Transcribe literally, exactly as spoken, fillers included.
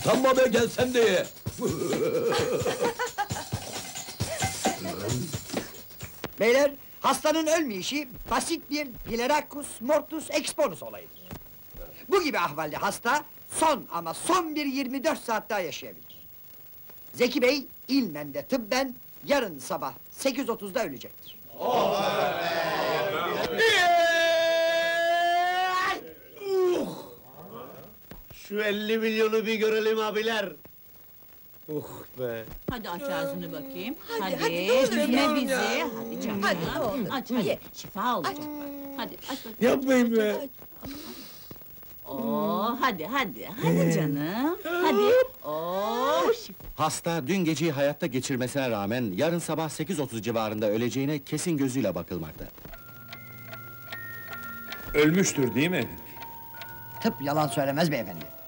Utanma be, gel sen de ye! Beyler, hastanın ölmeyişi basit bir Pileracus mortus exponus olayıdır. Bu gibi ahvalde hasta son ama son bir yirmi dört saat daha yaşayabilir. Zeki Bey ilmen ve tıbben yarın sabah sekiz otuzda ölecektir. Şu elli milyonu bir görelim abiler! Uh be! Hadi aç ağzını bakayım. Hadi, Hadi, hadi, ne olur üzme yavrum bizi. ya. Hadi canım. Hadi, ne olur, Aç hadi. ye. Şifa olacak bak. Hadi aç bakayım. Yapmayın be! Oo, hadi hadi. Hadi canım. Hadi. Oo, şifa. Hasta dün geceyi hayatta geçirmesine rağmen yarın sabah sekiz otuz civarında öleceğine kesin gözüyle bakılmakta. Ölmüştür değil mi? Tıp yalan söylemez beyefendi.